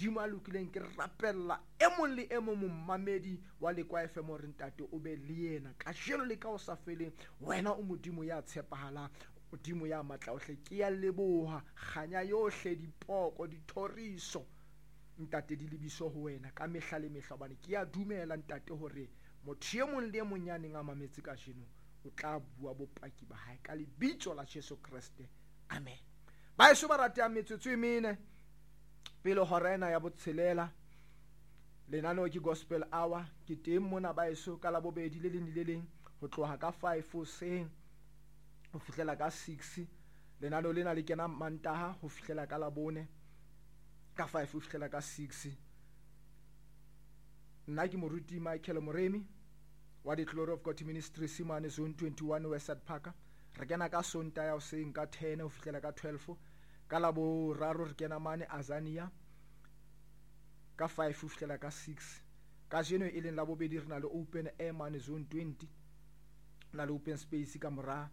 modimo a lokileng ke rapella e mong le e mong mommamedi wa Lekwa FM hore ntate o be le yena ka jeno le ka o sa feleng. Wena o modimo ya tshepahalang, modimo ya matla ohle. Ke ya leboha kganya yohle, dipoko, dithoriso ntate di lebiso ho wena ka mehla le mehla, hobane ke ya dumela ntate hore motho e mong le e mong ya neng a mametse ka jeno o tla bua bopaki ba hae ka lebitso la Jesu Kriste, amen. Baeso ba ratang metsotso e mene pele hora ena ya botshelela, lenaneo ke gospel hour. Ke teng mona baeso ka labobedi le leng le leng ho tloha ka 5 hoseng ho fihlela ka 6. Lenaneo lena le kena Mantaha ho fihlela ka Labone ka 5 ho fihlela ka 6. Nna ke moruti Michael Moremi wa the Glory of God Ministry Simane Zone 21 Western Park. Re kena ka Sontaha ya hoseng ka 10 ho fihlela ka 12. Ka Laboraro re kena mane Azania ka 5 ho fihlela ka 6. Ka jeno e leng Labobedi re na le open air mane Zone 20, na le open space ka mora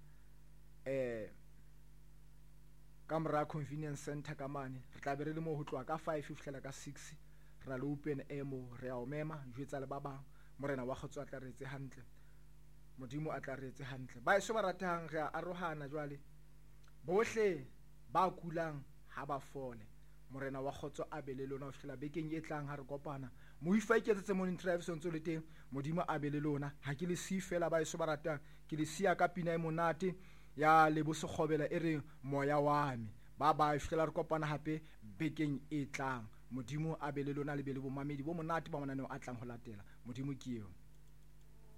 convenience center ka mane. Re tla be re le mo ho tloha ka 5 ho fihlela ka 6. Re na le open air mo re a o mema jwetsa le ba bang. Morena wa Kgotso a tla re etse hantle, modimo a tla re etse hantle. Ba eso ba ratang re a arohana jwale bohle ba kulang ha ba fole. Morena wa Kgotso a be le lona ho fihlela bekeng e tlang ha re kopana. Mo ifa iketsetse morning drive so ntse le teng, modimo a be le lona. Ha ke le si fela ba eso ba ratang, ke le siya ka pina e monate ya Leboso Kgobela e re moya wa me. Ba fihlela re kopana hape bekeng e tlang. Modimo a be le lona le be le bomamedi bo monate ba mananeo a tlang ho latela. Modimo ke eo.